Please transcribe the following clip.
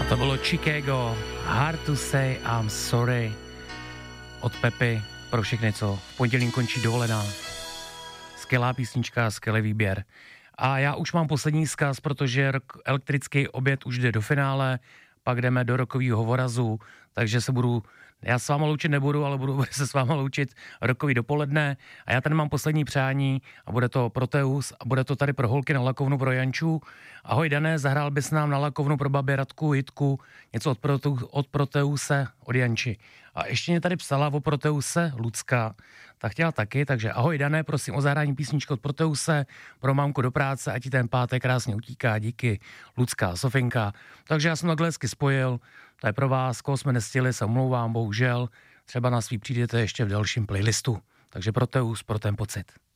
To bylo Chicago, Hard to say I'm sorry od Pepy pro všechny, co v pondělí končí dovolená. Skvělá písnička, skvělý výběr. A já už mám poslední vzkaz, protože elektrický oběd už jde do finále, pak jdeme do rokovýho hovorazu, takže já s váma loučit nebudu, ale budu se s váma loučit rokový dopoledne a já tady mám poslední přání a bude to Proteus a bude to tady pro holky na lakovnu pro Janču. Ahoj Dané, zahrál bys nám na lakovnu pro babi Radku, Jitku, něco od Proteuse, od Janči. A ještě mě tady psala o Proteuse Lucka, tak chtěla taky, takže ahoj Dané, prosím o zahrání písničku od Proteuse pro mámku do práce, ať ti ten pátek krásně utíká, díky Lucka, Sofinka. Takže já jsem takhle hezky spojil, to je pro vás, koho jsme nestihli, se omlouvám, bohužel, třeba na svý přijdete ještě v dalším playlistu. Takže Proteus pro ten pocit.